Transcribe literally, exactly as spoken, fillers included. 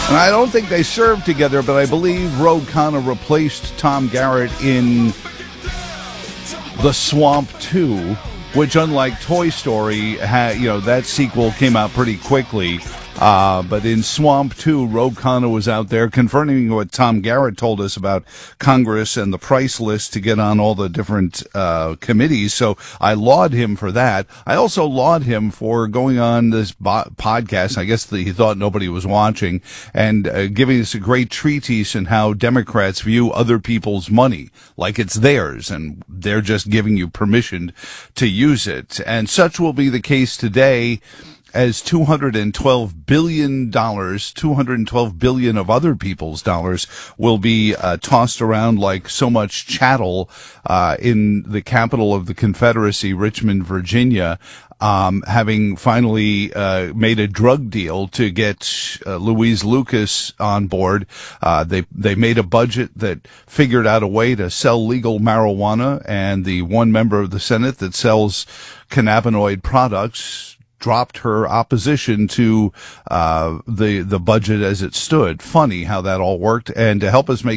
And I don't think they served together, but I believe Rogue Khanna replaced Tom Garrett in The Swamp two, which, unlike Toy Story, ha, you know, that sequel came out pretty quickly. Uh, but in Swamp two, Rogue Khanna was out there confirming what Tom Garrett told us about Congress and the price list to get on all the different uh, committees. So I laud him for that. I also laud him for going on this bo- podcast. I guess the, he thought nobody was watching, and uh, giving us a great treatise on how Democrats view other people's money like it's theirs, and they're just giving you permission to use it. And such will be the case today, as two hundred twelve billion dollars, two hundred twelve billion dollars of other people's dollars will be uh, tossed around like so much chattel uh, in the capital of the Confederacy, Richmond, Virginia, um, having finally uh, made a drug deal to get uh, Louise Lucas on board. Uh, they they made a budget that figured out a way to sell legal marijuana, and the one member of the Senate that sells cannabinoid products dropped her opposition to uh, the the budget as it stood. Funny how that all worked. And to help us make